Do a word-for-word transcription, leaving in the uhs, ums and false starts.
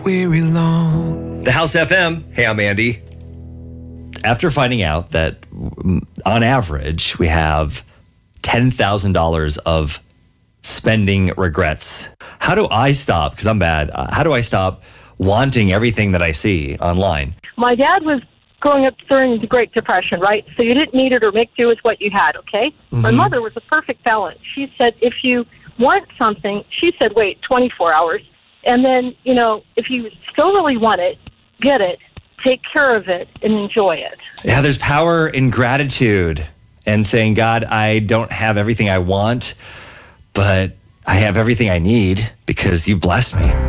weary long. The House F M. Hey, I'm Andy. After finding out that on average we have ten thousand dollars of spending regrets, how do I stop? Because I'm bad. Uh, how do I stop wanting everything that I see online? My dad was growing up during the Great Depression, right? So you didn't need it or make do with what you had, okay? Mm-hmm. My mother was a perfect balance. She said, if you want something, she said, wait twenty-four hours. And then, you know, if you still really want it, get it, take care of it, and enjoy it. Yeah, there's power in gratitude and saying, God, I don't have everything I want, but I have everything I need because you've blessed me.